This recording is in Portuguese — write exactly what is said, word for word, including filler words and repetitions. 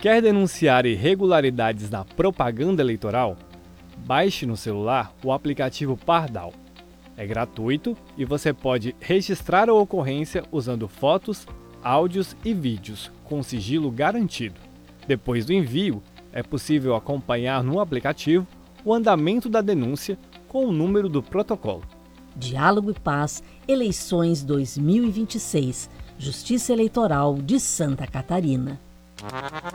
Quer denunciar irregularidades na propaganda eleitoral? Baixe no celular o aplicativo Pardal. É gratuito e você pode registrar a ocorrência usando fotos, áudios e vídeos com sigilo garantido. Depois do envio, é possível acompanhar no aplicativo o andamento da denúncia com o número do protocolo. Diálogo e Paz, eleições dois mil e vinte e seis, Justiça Eleitoral de Santa Catarina.